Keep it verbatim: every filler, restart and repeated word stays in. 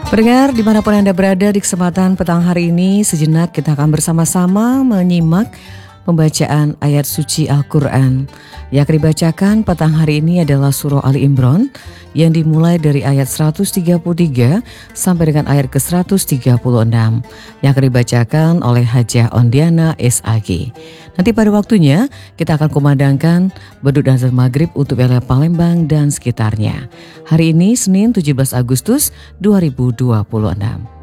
Pendengar dimanapun Anda berada di kesempatan petang hari ini, sejenak kita akan bersama-sama menyimak pembacaan ayat suci Al-Quran. Yang dibacakan petang hari ini adalah surah Ali Imran yang dimulai dari ayat seratus tiga puluh tiga sampai dengan ayat ke seratus tiga puluh enam. Yang akan dibacakan oleh Hajah Ondiana S A G. Nanti pada waktunya kita akan kumandangkan beduk azan maghrib untuk wilayah Palembang dan sekitarnya. Hari ini Senin tujuh belas Agustus dua ribu dua puluh enam.